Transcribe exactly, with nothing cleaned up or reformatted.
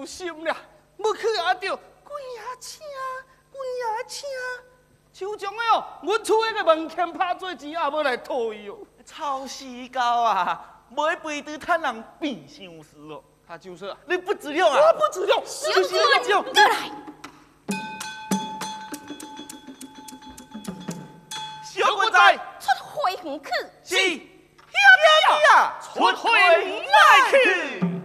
有心了，要去也着，阮也请，阮也请。手中的哦，阮厝迄个门前拍做钱，也要来讨伊哦。 臭死狗啊！买肥猪趁人变相思哦。 他就是啊， 你不自量啊！ 我不自量， 就是你不自量。 过来， 小鬼仔， 出花园去。 是，兄弟啊，出回来去。